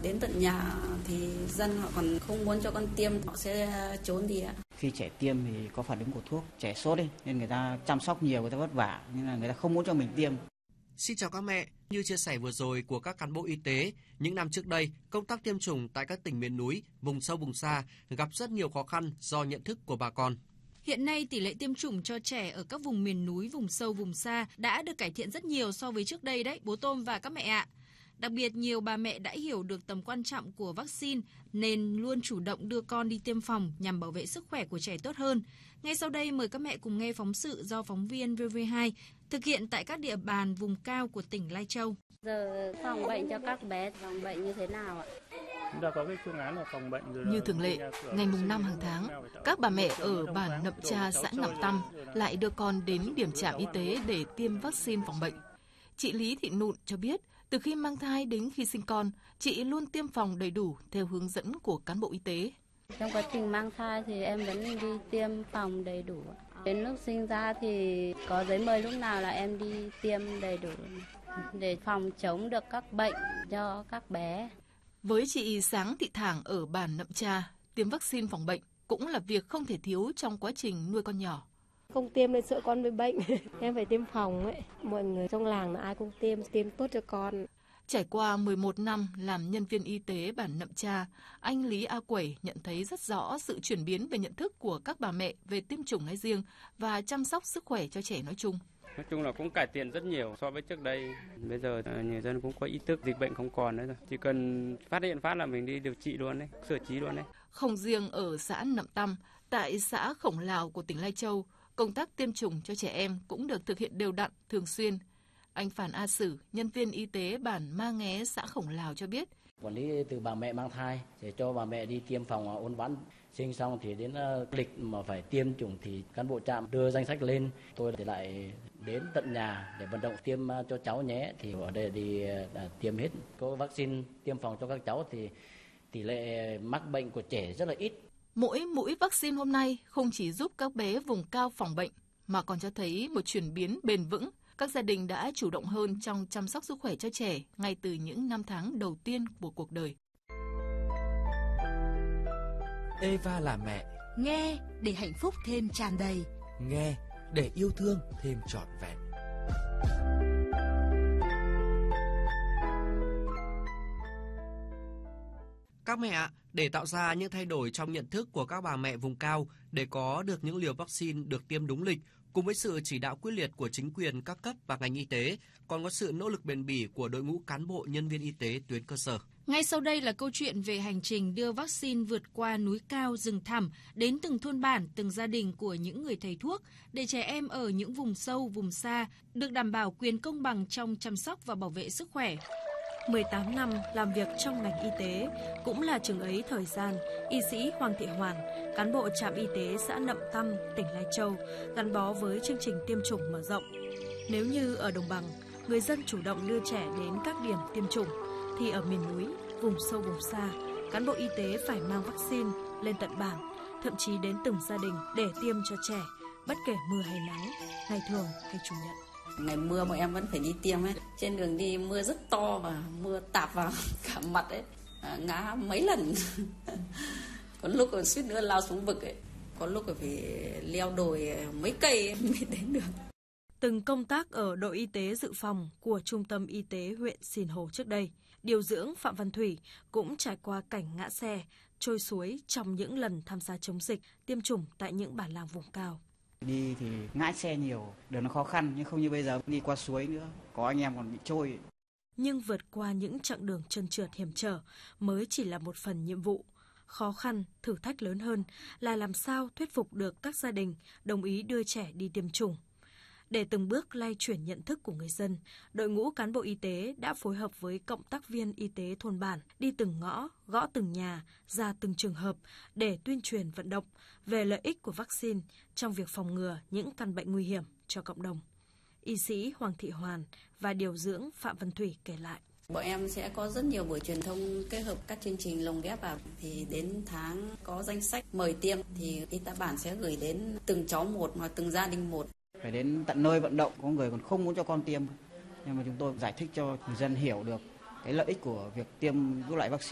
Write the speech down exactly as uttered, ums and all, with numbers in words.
đến tận nhà thì dân họ còn không muốn cho con tiêm, họ sẽ trốn đi ạ. Khi trẻ tiêm thì có phản ứng của thuốc, trẻ sốt ấy, nên người ta chăm sóc nhiều, người ta vất vả, nên là người ta không muốn cho mình tiêm. Xin chào các mẹ, như chia sẻ vừa rồi của các cán bộ y tế, những năm trước đây, công tác tiêm chủng tại các tỉnh miền núi, vùng sâu vùng xa gặp rất nhiều khó khăn do nhận thức của bà con. Hiện nay, tỷ lệ tiêm chủng cho trẻ ở các vùng miền núi, vùng sâu, vùng xa đã được cải thiện rất nhiều so với trước đây đấy, bố Tôm và các mẹ ạ. Đặc biệt, nhiều bà mẹ đã hiểu được tầm quan trọng của vaccine nên luôn chủ động đưa con đi tiêm phòng nhằm bảo vệ sức khỏe của trẻ tốt hơn. Ngay sau đây, mời các mẹ cùng nghe phóng sự do phóng viên vê vê hai thực hiện tại các địa bàn vùng cao của tỉnh Lai Châu. Giờ phòng bệnh cho các bé, phòng bệnh như thế nào ạ? Đã có cái phương án là phòng bệnh rồi. Như thường lệ, ngày mùng năm hàng tháng, các bà mẹ ở bản Nậm Cha, xã Nậm Tăm lại đưa con đến điểm trạm y tế để tiêm vaccine phòng bệnh. Chị Lý Thị Nụn cho biết, từ khi mang thai đến khi sinh con, chị luôn tiêm phòng đầy đủ theo hướng dẫn của cán bộ y tế. Trong quá trình mang thai thì em vẫn đi tiêm phòng đầy đủ. Đến lúc sinh ra thì có giấy mời lúc nào là em đi tiêm đầy đủ để phòng chống được các bệnh cho các bé. Với chị Sáng Thị Thảng ở bản Nậm Cha, tiêm vaccine phòng bệnh cũng là việc không thể thiếu trong quá trình nuôi con nhỏ. Không tiêm nên sợ con bị bệnh, em phải tiêm phòng ấy. Mọi người trong làng là ai cũng tiêm, tiêm tốt cho con. Trải qua mười một năm làm nhân viên y tế bản Nậm Cha, anh Lý A Quẩy nhận thấy rất rõ sự chuyển biến về nhận thức của các bà mẹ về tiêm chủng nói riêng và chăm sóc sức khỏe cho trẻ nói chung. Nói chung là cũng cải thiện rất nhiều so với trước đây. Bây giờ người dân cũng có ý thức dịch bệnh không còn nữa rồi. Chỉ cần phát hiện phát là mình đi điều trị luôn đấy, xử trí luôn đấy. Không riêng ở xã Nậm Tăm, tại xã Khổng Lào của tỉnh Lai Châu, công tác tiêm chủng cho trẻ em cũng được thực hiện đều đặn, thường xuyên. Anh Phàn A Sử, nhân viên y tế bản Ma Nghé, xã Khổng Lào cho biết. Quản lý từ bà mẹ mang thai để cho bà mẹ đi tiêm phòng uốn ván, sinh xong thì đến lịch mà phải tiêm chủng thì cán bộ trạm đưa danh sách lên, tôi thì lại đến tận nhà để vận động tiêm cho cháu nhé, thì ở đây đi tiêm hết. Có vaccine tiêm phòng cho các cháu thì tỷ lệ mắc bệnh của trẻ rất là ít. Mỗi mũi vaccine hôm nay không chỉ giúp các bé vùng cao phòng bệnh mà còn cho thấy một chuyển biến bền vững. Các gia đình đã chủ động hơn trong chăm sóc sức khỏe cho trẻ ngay từ những năm tháng đầu tiên của cuộc đời. Eva là mẹ. Nghe để hạnh phúc thêm tràn đầy. Nghe để yêu thương thêm trọn vẹn. Các mẹ ạ, để tạo ra những thay đổi trong nhận thức của các bà mẹ vùng cao để có được những liều vaccine được tiêm đúng lịch, cùng với sự chỉ đạo quyết liệt của chính quyền các cấp và ngành y tế, còn có sự nỗ lực bền bỉ của đội ngũ cán bộ nhân viên y tế tuyến cơ sở. Ngay sau đây là câu chuyện về hành trình đưa vaccine vượt qua núi cao rừng thẳm đến từng thôn bản, từng gia đình của những người thầy thuốc để trẻ em ở những vùng sâu, vùng xa được đảm bảo quyền công bằng trong chăm sóc và bảo vệ sức khỏe. mười tám năm làm việc trong ngành y tế, cũng là chừng ấy thời gian, y sĩ Hoàng Thị Hoàn, cán bộ trạm y tế xã Nậm Tăm, tỉnh Lai Châu, gắn bó với chương trình tiêm chủng mở rộng. Nếu như ở đồng bằng, người dân chủ động đưa trẻ đến các điểm tiêm chủng, thì ở miền núi, vùng sâu vùng xa, cán bộ y tế phải mang vaccine lên tận bản, thậm chí đến từng gia đình để tiêm cho trẻ, bất kể mưa hay nắng, ngày thường hay chủ nhật. Ngày mưa bọn em vẫn phải đi tiêm ấy. Trên đường đi mưa rất to và mưa tạt vào cả mặt ấy, à, ngã mấy lần. Có lúc còn suýt nữa lao xuống vực ấy. Có lúc phải leo đồi mấy cây mới đến được. Từng công tác ở đội y tế dự phòng của Trung tâm Y tế huyện Sìn Hồ trước đây, điều dưỡng Phạm Văn Thủy cũng trải qua cảnh ngã xe, trôi suối trong những lần tham gia chống dịch, tiêm chủng tại những bản làng vùng cao. Đi thì ngã xe nhiều, đường nó khó khăn nhưng không như bây giờ đi qua suối nữa, có anh em còn bị trôi. Nhưng vượt qua những chặng đường trơn trượt hiểm trở mới chỉ là một phần nhiệm vụ. Khó khăn, thử thách lớn hơn là làm sao thuyết phục được các gia đình đồng ý đưa trẻ đi tiêm chủng. Để từng bước lay chuyển nhận thức của người dân, đội ngũ cán bộ y tế đã phối hợp với cộng tác viên y tế thôn bản đi từng ngõ, gõ từng nhà, ra từng trường hợp để tuyên truyền vận động về lợi ích của vaccine trong việc phòng ngừa những căn bệnh nguy hiểm cho cộng đồng. Y sĩ Hoàng Thị Hoàn và điều dưỡng Phạm Văn Thủy kể lại. Bọn em sẽ có rất nhiều buổi truyền thông kết hợp các chương trình lồng ghép vào, thì đến tháng có danh sách mời tiêm thì y tá bản sẽ gửi đến từng cháu một hoặc từng gia đình một. Phải đến tận nơi vận động, có người còn không muốn cho con tiêm. Nhưng mà chúng tôi giải thích cho người dân hiểu được cái lợi ích của việc tiêm các loại vaccine.